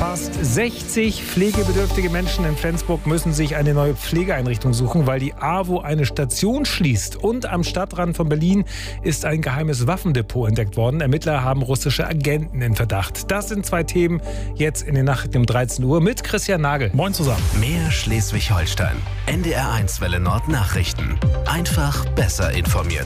Fast 60 pflegebedürftige Menschen in Flensburg müssen sich eine neue Pflegeeinrichtung suchen, weil die AWO eine Station schließt. Und am Stadtrand von Berlin ist ein geheimes Waffendepot entdeckt worden. Ermittler haben russische Agenten in Verdacht. Das sind zwei Themen jetzt in den Nachrichten um 13 Uhr mit Christian Nagel. Moin zusammen. Mehr Schleswig-Holstein. NDR1 Welle Nord Nachrichten. Einfach besser informiert.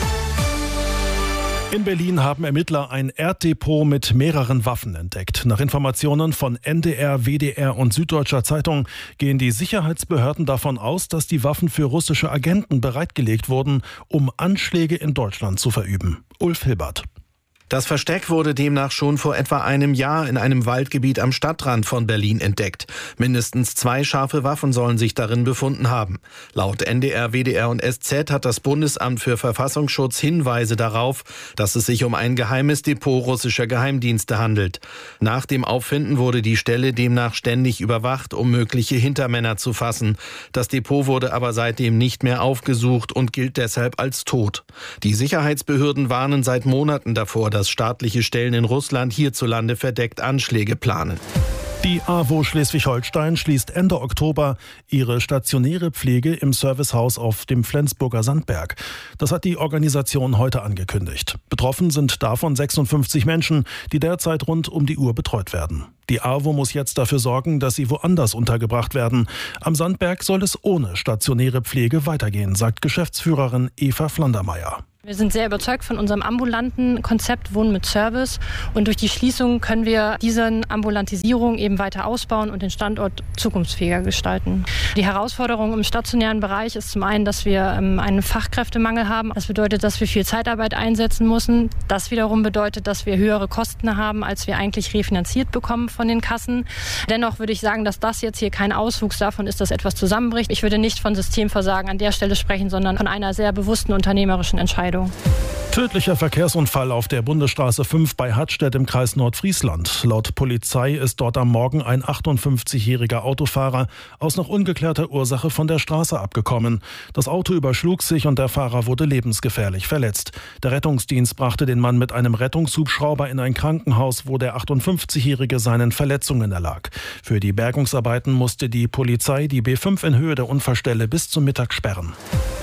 In Berlin haben Ermittler ein Erddepot mit mehreren Waffen entdeckt. Nach Informationen von NDR, WDR und Süddeutscher Zeitung gehen die Sicherheitsbehörden davon aus, dass die Waffen für russische Agenten bereitgelegt wurden, um Anschläge in Deutschland zu verüben. Ulf Hilbert. Das Versteck wurde demnach schon vor etwa einem Jahr in einem Waldgebiet am Stadtrand von Berlin entdeckt. Mindestens 2 scharfe Waffen sollen sich darin befunden haben. Laut NDR, WDR und SZ hat das Bundesamt für Verfassungsschutz Hinweise darauf, dass es sich um ein geheimes Depot russischer Geheimdienste handelt. Nach dem Auffinden wurde die Stelle demnach ständig überwacht, um mögliche Hintermänner zu fassen. Das Depot wurde aber seitdem nicht mehr aufgesucht und gilt deshalb als tot. Die Sicherheitsbehörden warnen seit Monaten davor, dass staatliche Stellen in Russland hierzulande verdeckt Anschläge planen. Die AWO Schleswig-Holstein schließt Ende Oktober ihre stationäre Pflege im Servicehaus auf dem Flensburger Sandberg. Das hat die Organisation heute angekündigt. Betroffen sind davon 56 Menschen, die derzeit rund um die Uhr betreut werden. Die AWO muss jetzt dafür sorgen, dass sie woanders untergebracht werden. Am Sandberg soll es ohne stationäre Pflege weitergehen, sagt Geschäftsführerin Eva Flandermeier. Wir sind sehr überzeugt von unserem ambulanten Konzept Wohnen mit Service. Und durch die Schließung können wir diese Ambulantisierung eben weiter ausbauen und den Standort zukunftsfähiger gestalten. Die Herausforderung im stationären Bereich ist zum einen, dass wir einen Fachkräftemangel haben. Das bedeutet, dass wir viel Zeitarbeit einsetzen müssen. Das wiederum bedeutet, dass wir höhere Kosten haben, als wir eigentlich refinanziert bekommen von den Kassen. Dennoch würde ich sagen, dass das jetzt hier kein Auswuchs davon ist, dass etwas zusammenbricht. Ich würde nicht von Systemversagen an der Stelle sprechen, sondern von einer sehr bewussten unternehmerischen Entscheidung. Tödlicher Verkehrsunfall auf der Bundesstraße 5 bei Hattstedt im Kreis Nordfriesland. Laut Polizei ist dort am Morgen ein 58-jähriger Autofahrer aus noch ungeklärter Ursache von der Straße abgekommen. Das Auto überschlug sich und der Fahrer wurde lebensgefährlich verletzt. Der Rettungsdienst brachte den Mann mit einem Rettungshubschrauber in ein Krankenhaus, wo der 58-jährige seinen Verletzungen erlag. Für die Bergungsarbeiten musste die Polizei die B5 in Höhe der Unfallstelle bis zum Mittag sperren.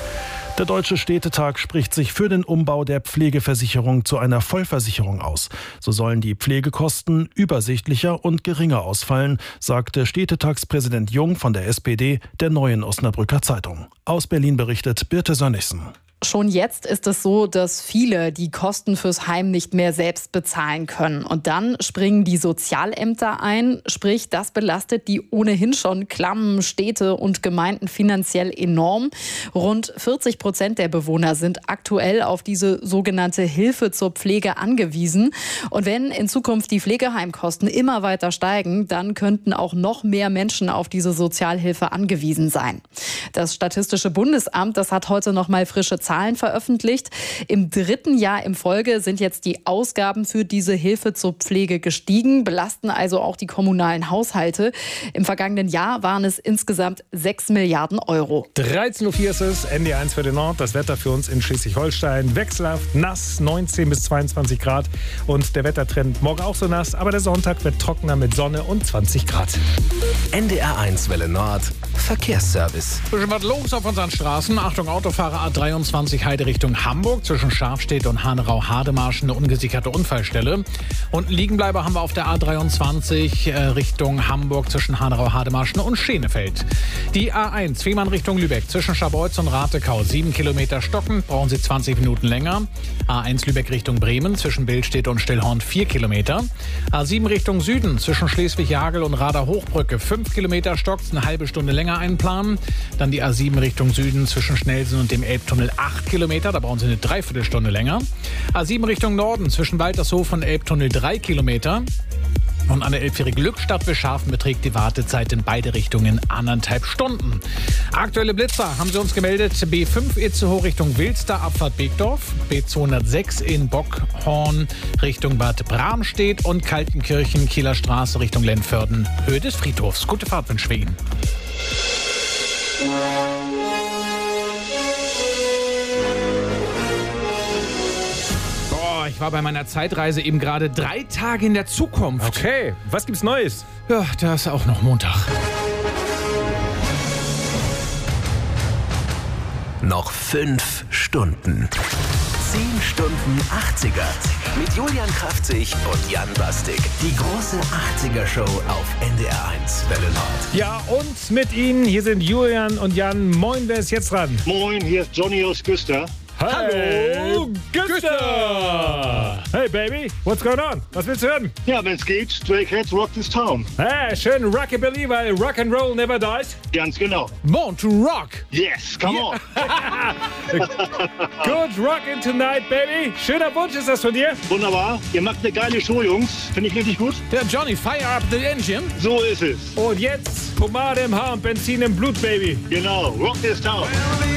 Der Deutsche Städtetag spricht sich für den Umbau der Pflegeversicherung zu einer Vollversicherung aus. So sollen die Pflegekosten übersichtlicher und geringer ausfallen, sagte Städtetagspräsident Jung von der SPD der Neuen Osnabrücker Zeitung. Aus Berlin berichtet Birte Sönnigsen. Schon jetzt ist es so, dass viele die Kosten fürs Heim nicht mehr selbst bezahlen können. Und dann springen die Sozialämter ein. Sprich, das belastet die ohnehin schon klammen Städte und Gemeinden finanziell enorm. Rund 40% der Bewohner sind aktuell auf diese sogenannte Hilfe zur Pflege angewiesen. Und wenn in Zukunft die Pflegeheimkosten immer weiter steigen, dann könnten auch noch mehr Menschen auf diese Sozialhilfe angewiesen sein. Das Statistische Bundesamt, das hat heute noch mal frische Zahlen veröffentlicht. Im 3. Jahr in Folge sind jetzt die Ausgaben für diese Hilfe zur Pflege gestiegen, belasten also auch die kommunalen Haushalte. Im vergangenen Jahr waren es insgesamt 6 Milliarden Euro. 13.04 Uhr ist es, NDR1 für den Nord. Das Wetter für uns in Schleswig-Holstein. Wechselhaft, nass, 19 bis 22 Grad. Und der Wettertrend morgen auch so nass, aber der Sonntag wird trockener mit Sonne und 20 Grad. NDR1 Welle Nord. Verkehrsservice. Bisschen was los auf unseren Straßen. Achtung, Autofahrer A23 Heide Richtung Hamburg. Zwischen Schafstedt und Hanau-Hademarsch eine ungesicherte Unfallstelle. Und Liegenbleiber haben wir auf der A23 Richtung Hamburg zwischen Hanau-Hademarschen und Schenefeld. Die A1 Fehmarn Richtung Lübeck zwischen Scharbeutz und Ratekau 7 Kilometer stockend, brauchen Sie 20 Minuten länger. A1 Lübeck Richtung Bremen zwischen Billstedt und Stillhorn 4 Kilometer. A7 Richtung Süden zwischen Schleswig-Jagel und Rader-Hochbrücke 5 Kilometer stockt, eine halbe Stunde länger einplanen. Dann die A7 Richtung Süden zwischen Schnellsen und dem Elbtunnel 8 Kilometer, da brauchen Sie eine Dreiviertelstunde länger. A7 Richtung Norden zwischen Waltershof und Elbtunnel 3 Kilometer. Und an der Elbfähre Glückstadt bis Schafen beträgt die Wartezeit in beide Richtungen 1,5 Stunden. Aktuelle Blitzer haben sie uns gemeldet. B5 Itzehoe Richtung Wilster, Abfahrt Beekdorf. B206 in Bockhorn Richtung Bad Bramstedt und Kaltenkirchen, Kieler Straße Richtung Lentförden, Höhe des Friedhofs. Gute Fahrt wünschen wir Ihnen. ich war bei meiner Zeitreise eben gerade 3 Tage in der Zukunft. Okay, was gibt's Neues? Ja, da ist auch noch Montag. Noch 5 Stunden. 10 Stunden 80er. Mit Julian Kraftzig und Jan Bastik. Die große 80er-Show auf NDR1 Welle Nord. Ja, und mit Ihnen, hier sind Julian und Jan. Moin, wer ist jetzt dran? Moin, hier ist Johnny aus Güster. Hallo, Güster! Hey, Baby, what's going on? Was willst du hören? Ja, wenn's geht, Stray Cats Rock This Town. Hey, schön Rockabilly, weil Rock'n'Roll never dies. Ganz genau. Born to Rock. Yes, come on. Good rockin' tonight, Baby. Schöner Wunsch ist das von dir. Wunderbar. Ihr macht eine geile Show, Jungs. Finde ich richtig gut. Der Johnny, fire up the engine. So ist es. Und jetzt Pomade im Haar und Benzin im Blut, Baby. Genau, Rock This Town.